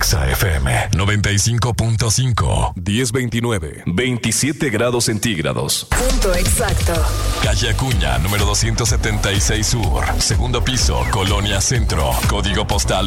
Exa FM 95.5. 1029. 27 grados centígrados. Punto exacto. Calle Acuña, número 276 Sur. Segundo piso, Colonia Centro. Código postal